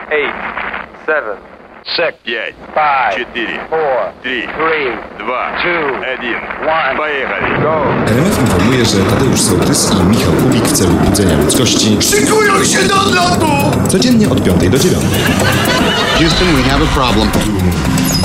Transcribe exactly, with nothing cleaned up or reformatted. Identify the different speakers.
Speaker 1: eight, seven, six,
Speaker 2: пять,
Speaker 1: five,
Speaker 2: четыре,
Speaker 1: four,
Speaker 2: три,
Speaker 1: three,
Speaker 2: два,
Speaker 1: two,
Speaker 2: один.
Speaker 1: one.
Speaker 2: Поехали.
Speaker 1: Go.
Speaker 3: R M F informuje, że Tadeusz Sołtys i Michał Kubik w celu budzenia ludzkości
Speaker 4: Szykują się do odlotu!
Speaker 3: codziennie od piątej do dziewiątej.
Speaker 4: Houston, we have a problem.